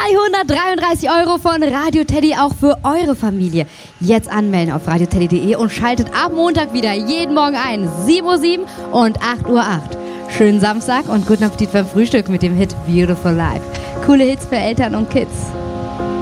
233 € von Radio Teddy auch für eure Familie. Jetzt anmelden auf radioteddy.de und schaltet ab Montag wieder jeden Morgen ein. 7:07 Uhr und 8:08 Uhr. Schönen Samstag und guten Appetit beim Frühstück mit dem Hit Beautiful Life. Coole Hits für Eltern und Kids.